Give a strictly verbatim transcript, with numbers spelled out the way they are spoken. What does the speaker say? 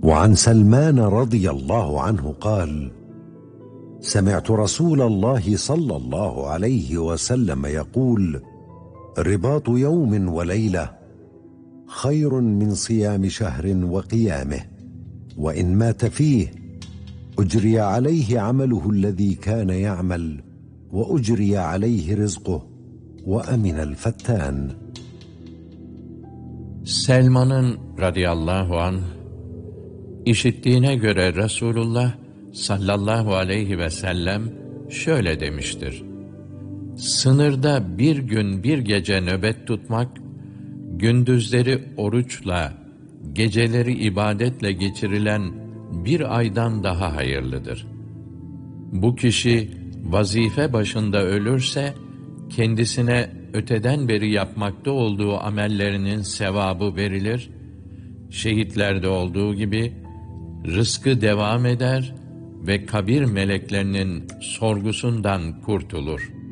وعن سلمان رضي الله عنه قال: سمعت رسول الله صلى الله عليه وسلم يقول: رباط يوم وليلة خير من صيام شهر وقيامه، وإن مات فيه أجري عليه عمله الذي كان يعمل وأجري عليه رزقه وأمن الفتان. Selman'ın radıyallahu anh işittiğine göre Resulullah sallallahu aleyhi ve sellem şöyle demiştir: sınırda bir gün bir gece nöbet tutmak, gündüzleri oruçla, geceleri ibadetle geçirilen bir aydan daha hayırlıdır. Bu kişi vazife başında ölürse, kendisine öteden beri yapmakta olduğu amellerinin sevabı verilir, şehitlerde olduğu gibi rızkı devam eder ve kabir meleklerinin sorgusundan kurtulur.